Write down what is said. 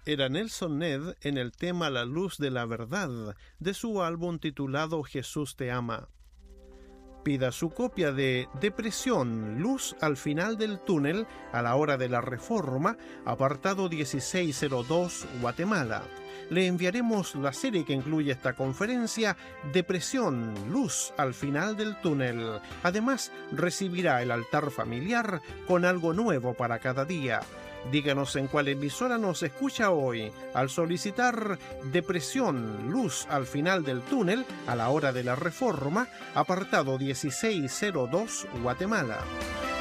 Era Nelson Ned en el tema La luz de la verdad, de su álbum titulado Jesús te ama. Pida su copia de Depresión, luz al final del túnel, a la hora de la reforma, apartado 1602, Guatemala. Le enviaremos la serie que incluye esta conferencia, Depresión, luz al final del túnel. Además, recibirá el altar familiar con algo nuevo para cada día. Díganos en cuál emisora nos escucha hoy al solicitar Depresión, luz al final del túnel, a la hora de la reforma, apartado 1602, Guatemala.